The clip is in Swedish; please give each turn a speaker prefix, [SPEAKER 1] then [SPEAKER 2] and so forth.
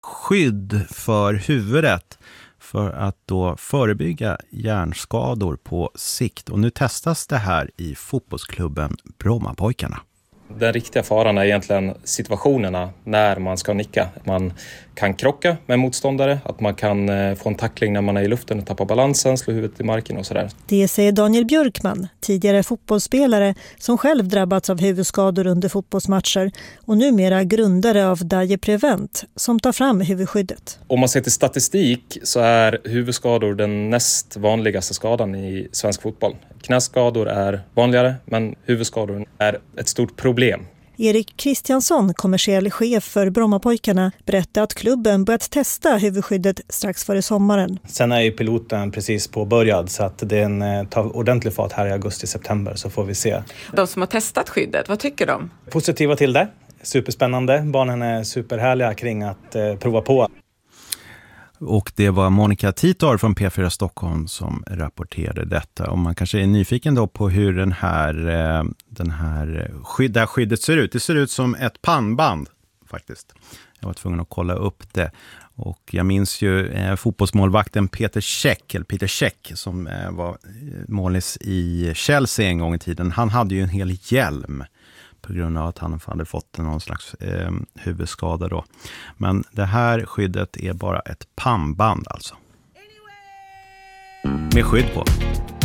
[SPEAKER 1] skydd för huvudet för att då förebygga hjärnskador på sikt. Och nu testas det här i fotbollsklubben Brommapojkarna.
[SPEAKER 2] Den riktiga faran är egentligen situationerna när man ska nicka. Man kan krocka med motståndare, att man kan få en tackling när man är i luften och tappar balansen, slå huvudet i marken och sådär.
[SPEAKER 3] Det säger Daniel Björkman, tidigare fotbollsspelare som själv drabbats av huvudskador under fotbollsmatcher och numera grundare av Daje Prevent som tar fram huvudskyddet.
[SPEAKER 2] Om man ser till statistik så är huvudskador den näst vanligaste skadan i svensk fotboll. Knäskador är vanligare, men huvudskador är ett stort problem.
[SPEAKER 3] Erik Kristiansson, kommersiell chef för Brommapojkarna, berättade att klubben börjat testa huvudskyddet strax före sommaren.
[SPEAKER 4] Sen är ju piloten precis påbörjad så att den tar ordentlig fart här i augusti-september, så får vi se.
[SPEAKER 5] De som har testat skyddet, vad tycker de?
[SPEAKER 4] Positiva till det. Superspännande. Barnen är superhärliga kring att prova på.
[SPEAKER 1] Och det var Monica Titor från P4 Stockholm som rapporterade detta. Och man kanske är nyfiken då på hur det här skyddet ser ut. Det ser ut som ett pannband faktiskt. Jag var tvungen att kolla upp det. Och jag minns ju fotbollsmålvakten Peter Cech som var målis i Chelsea en gång i tiden. Han hade ju en hel hjälm på grund av att han hade fått någon slags huvudskada då. Men det här skyddet är bara ett pannband alltså. Med skydd på.